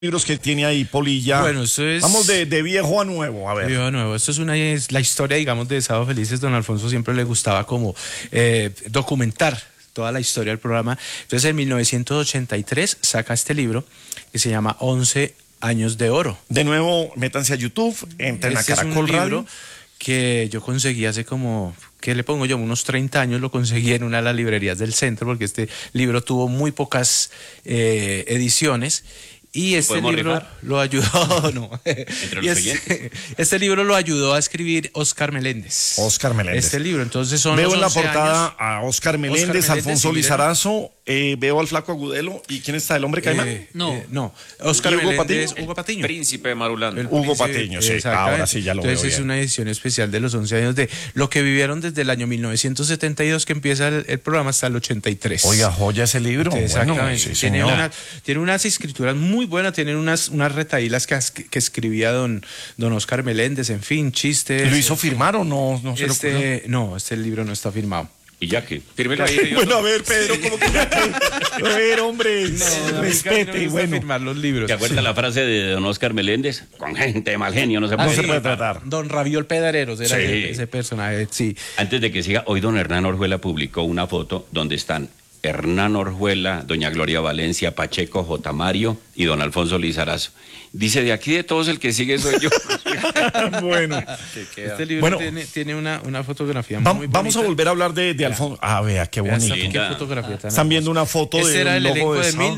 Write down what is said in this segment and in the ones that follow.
libros que tiene ahí Polilla. Bueno, eso es... Vamos de viejo a nuevo, a ver. Viejo a nuevo. Esto es la historia, digamos, de Sábado Felices. Don Alfonso siempre le gustaba como documentar toda la historia del programa. Entonces, en 1983 saca este libro que se llama 11 años de oro. De nuevo, métanse a YouTube, entren a Caracol es un libro Radio. Que yo conseguí hace como, ¿qué le pongo yo? Unos 30 años lo conseguí en una de las librerías del centro, porque este libro tuvo muy pocas ediciones. Y este libro rifar? lo ayudó, no. Entre los este libro lo ayudó a escribir Oscar Meléndez. Oscar Meléndez. Este libro, entonces son Veo los en la 11 portada años. a Oscar Meléndez, Meléndez Alfonso y Miren. Lizarazo, veo al Flaco Agudelo. ¿Y quién está? ¿El hombre caimán? No. Oscar ¿Y Hugo Meléndez, Patiño? Hugo Patiño. Príncipe de Marulanda. Hugo Patiño, sí. Exactamente. Ahora sí ya lo Entonces veo es bien. una edición especial de los 11 años de lo que vivieron desde el año 1972 que empieza el programa hasta el 83. Oiga, joya ese libro. Exactamente. Bueno, sí, tiene, señor. tiene unas escrituras muy buenas, tienen unas retaílas que escribía don Oscar Meléndez, en fin, chistes. ¿Lo hizo firmar o no se lo ocurrió? No, este libro no está firmado. Y ya que, fírmelo ahí. Bueno, a ver, Pedro, ¿cómo que ya que? A ver, hombre, respete, bueno. firmar los libros. ¿Te acuerdas la frase de don Oscar Meléndez? Con gente de mal genio no se No puede se tratar. puede tratar. Don Raviol Pedareros era Sí. ese personaje, sí. Antes de que siga, hoy don Hernán Orjuela publicó una foto donde están Hernán Orjuela, doña Gloria Valencia, Pacheco, J. Mario y don Alfonso Lizarazo. Dice, de aquí de todos el que sigue soy yo. Bueno, Este libro Bueno. tiene una fotografía muy bonita. vamos a volver a hablar de Alfonso. Ah, vea, qué Vea esta- bonito. Linda. qué fotografía tan Están hermosa. viendo una foto Este era del el logo elenco de Sábado.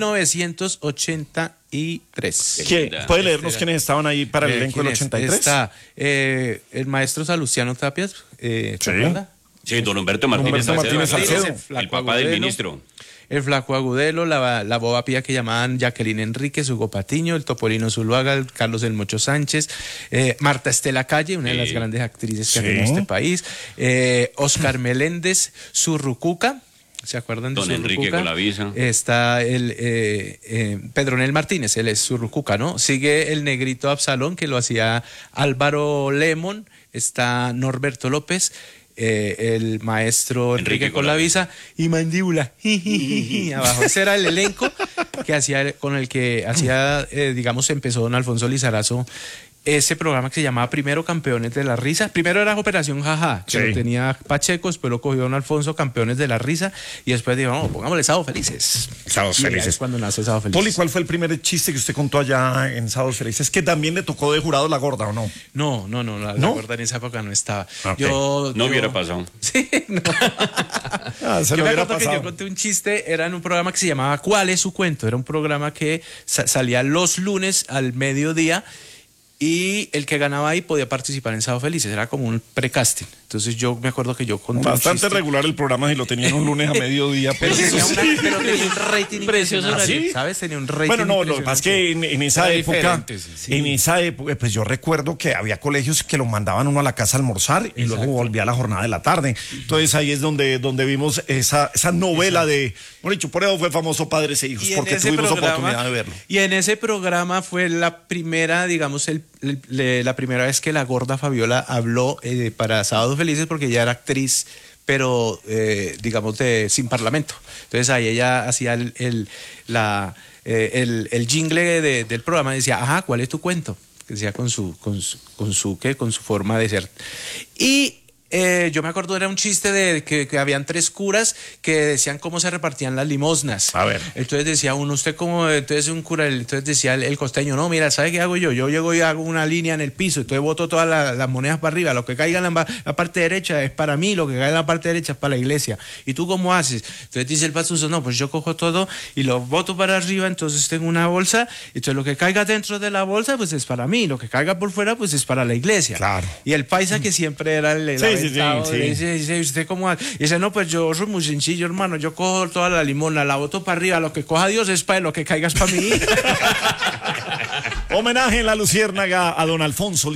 1983. ¿Qué? Linda. ¿Puede leernos quiénes estaban ahí para el elenco del ¿Quién es? 83? Está el maestro Salustiano Tapias, ¿se Sí. acuerda? Sí, don Humberto Martínez Humberto Martínez Salcedo. el papá del ministro. El Flaco Agudelo, la boba pía que llamaban Jacqueline Enríquez, Hugo Patiño, el Topolino Zuluaga, el Carlos El Mocho Sánchez, Marta Estela Calle, una de las grandes actrices que Sí. ha tenido este país, Oscar Meléndez, Zurrucuca, ¿se acuerdan de Don Zurrucuca? Enrique Colavisa. Está el Pedronel Martínez, él es Zurrucuca, ¿no? Sigue el negrito Absalón, que lo hacía Álvaro Lemon, está Norberto López, el maestro Enrique Colavisa y Mandíbula abajo. Ese era el elenco con el que hacía, digamos, empezó don Alfonso Lizarazo ese programa que se llamaba Primero Campeones de la Risa. Primero era Operación Jaja, que Sí. lo tenía Pacheco, después lo cogió don Alfonso, Campeones de la Risa, y después dijo, no, pongámosle Sábado Felices. Sábados Y ahí Felices. es cuando nace Sábado Felices. Poli, ¿cuál fue el primer chiste que usted contó allá en Sábados Felices? Que también le tocó de jurado la gorda, ¿o no? No, la ¿No? gorda en esa época no estaba. Ok. No hubiera pasado. Sí, no. Ah, se Yo lo me hubiera acuerdo que pasado. yo conté un chiste, era en un programa que se llamaba ¿Cuál es su cuento? Era un programa que salía los lunes al mediodía y el que ganaba ahí podía participar en Sábado Felices, era como un precasting. Entonces yo me acuerdo que yo conté un Bastante chiste. regular el programa si lo tenían un lunes a mediodía. Pero Pues, tenía, eso una, sí. pero tenía un rating Precioso impresionante, horario. ¿sabes? Tenía un rating Bueno, no, lo que pasa es que en esa Era época, diferente, sí. en esa época, pues yo recuerdo que había colegios que lo mandaban uno a la casa a almorzar y luego volvía a la jornada de la tarde. Entonces ahí es donde vimos esa novela de, bueno, dicho, por eso fue famoso Padres e Hijos, Y en porque ese tuvimos programa- oportunidad de verlo. Y en ese programa fue la primera, digamos, la primera vez que la gorda Fabiola habló para Sábados Felices, porque ella era actriz, pero digamos sin parlamento. Entonces ahí ella hacía el jingle del programa, decía, ajá, ¿cuál es tu cuento? Que decía con su forma de ser. Y yo me acuerdo, era un chiste de que habían 3 curas que decían cómo se repartían las limosnas. A ver. Entonces decía uno, usted como, entonces un cura, entonces decía el costeño, no, mira, ¿sabe qué hago yo? Yo llego y hago una línea en el piso, entonces boto todas las monedas para arriba, lo que caiga en la parte derecha es para mí, lo que caiga en la parte derecha es para la iglesia. ¿Y tú cómo haces? Entonces dice el pastuso, no, pues yo cojo todo y lo boto para arriba, entonces tengo una bolsa, entonces lo que caiga dentro de la bolsa, pues es para mí, lo que caiga por fuera, pues es para la iglesia. Claro. Y el paisa que siempre era el Sí, aventado, sí. le dice, ¿usted cómo hace? Y dice, no, pues yo soy muy sencillo, hermano, yo cojo toda la limona, la boto para arriba, lo que coja Dios es para él, lo que caiga es para mí. Homenaje en La Luciérnaga a don Alfonso